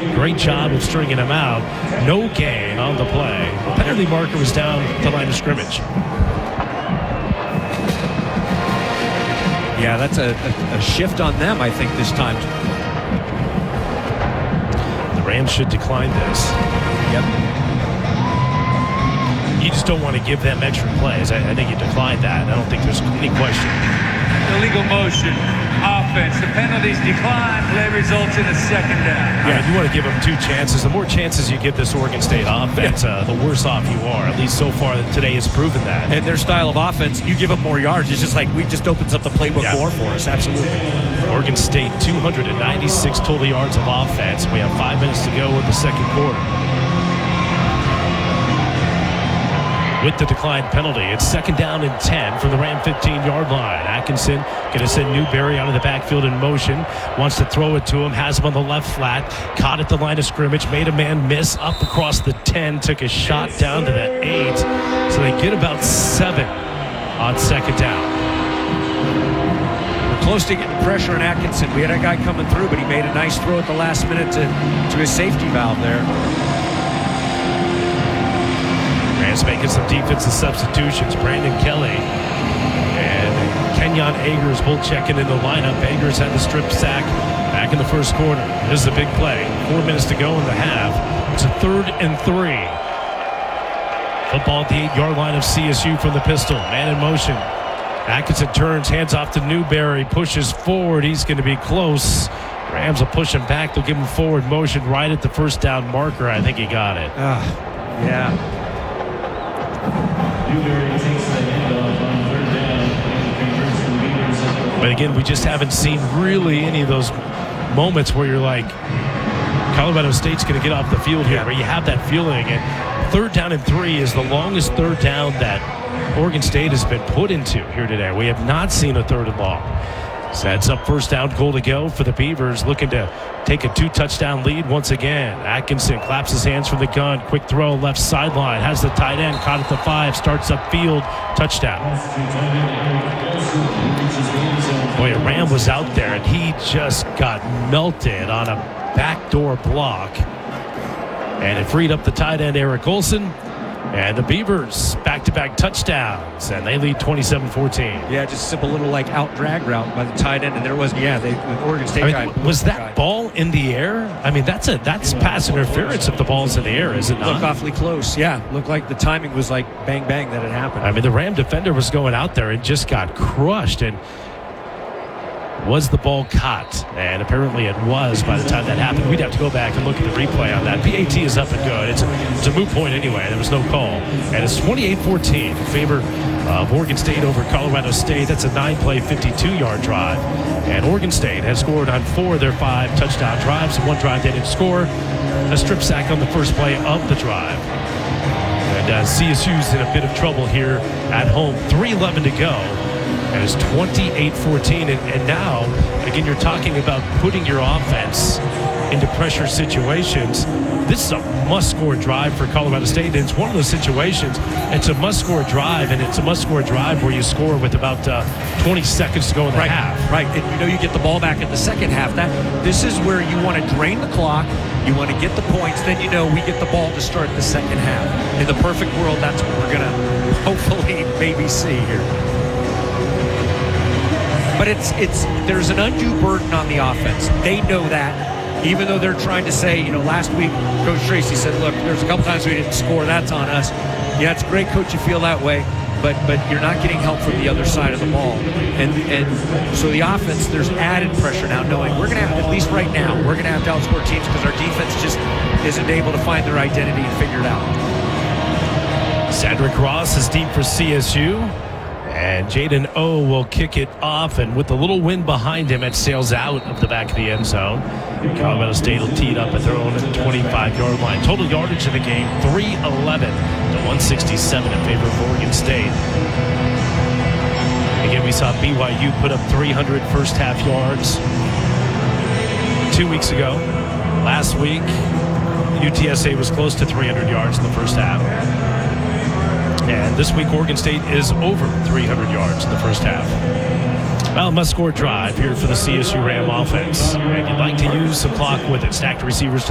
Great job of stringing him out. No gain on the play. The penalty marker was down the line of scrimmage. Yeah, that's a shift on them, I think, this time. The Rams should decline this. Yep. You just don't want to give them extra plays. I think you decline that. I don't think there's any question. Illegal motion, offense. The penalties decline. Play results in a second down. Yeah, you want to give them 2 chances. The more chances you give this Oregon State offense, the worse off you are. At least so far today has proven that. And their style of offense, you give them more yards. It's just like we just opens up the playbook more for us. Absolutely. Oregon State, 296 total yards of offense. We have 5 minutes to go in the second quarter. With the decline penalty, it's 2nd down and 10 from the Ram 15-yard line. Atkinson going to send Newberry out of the backfield in motion. Wants to throw it to him. Has him on the left flat. Caught at the line of scrimmage. Made a man miss up across the 10. Took a shot down to the 8. So they get about 7 on 2nd down. We're close to getting pressure on Atkinson. We had a guy coming through, but he made a nice throw at the last minute to his safety valve there. Rams making some defensive substitutions. Brandon Kelly and Kenyon Agers both checking in the lineup. Agers had the strip sack back in the first quarter. This is a big play. 4 minutes to go in the half. It's a 3rd and 3. Football at the 8-yard line of CSU from the pistol. Man in motion. Atkinson turns, hands off to Newberry, pushes forward. He's going to be close. Rams will push him back. They'll give him forward motion right at the first down marker. I think he got it. Yeah. But again, we just haven't seen really any of those moments where you're like, Colorado State's going to get off the field here, where you have that feeling. And 3rd down and 3 is the longest 3rd down that Oregon State has been put into here today. We have not seen a 3rd and long. Sets up 1st down goal to go for the Beavers, looking to take a 2-touchdown lead once again. Atkinson claps his hands from the gun. Quick throw left sideline. Has the tight end caught at the 5. Starts upfield. Touchdown. Boy, Ram was out there, and he just got melted on a backdoor block. And it freed up the tight end, Eric Olson. And the Beavers back-to-back touchdowns, and they lead 27-14. Yeah, just a simple little like out drag route by the tight end, and there was the Oregon State guy. Was that ball in the air? I mean, that's pass interference if the ball's in the air, is it not? Looked awfully close. Yeah, looked like the timing was like bang bang that it happened. I mean, the Ram defender was going out there and just got crushed. And was the ball caught? And apparently it was by the time that happened. We'd have to go back and look at the replay on that. PAT is up and good. It's a moot point anyway. There was no call. And it's 28-14 in favor of Oregon State over Colorado State. That's a 9-play, 52-yard drive. And Oregon State has scored on 4 of their 5 touchdown drives. 1 drive they didn't score. A strip sack on the first play of the drive. And CSU's in a bit of trouble here at home. 3:11 to go. And it's 28-14. And now, again, you're talking about putting your offense into pressure situations. This is a must-score drive for Colorado State. And it's one of those situations, it's a must-score drive, and it's a must-score drive where you score with about 20 seconds to go in the half. Right, and you get the ball back in the second half. This is where you want to drain the clock. You want to get the points. Then we get the ball to start the second half. In the perfect world, that's what we're going to hopefully maybe see here. But there's an undue burden on the offense. They know that, even though they're trying to say, last week Coach Tracy said, look, there's a couple times we didn't score. That's on us. Yeah, it's great, Coach, you feel that way, but you're not getting help from the other side of the ball. And so the offense, there's added pressure now, knowing we're going to have, at least right now, we're going to have to outscore teams because our defense just isn't able to find their identity and figure it out. Cedric Ross is deep for CSU. And Jaden O will kick it off, and with a little wind behind him, it sails out of the back of the end zone. Colorado State will tee it up at their own 25-yard line. Total yardage of the game, 311 to 167 in favor of Oregon State. Again, we saw BYU put up 300 first-half yards 2 weeks ago. Last week, UTSA was close to 300 yards in the first half. And this week, Oregon State is over 300 yards in the first half. Well, must-score drive here for the CSU Ram offense. And you'd like to use some clock with it. Stacked receivers to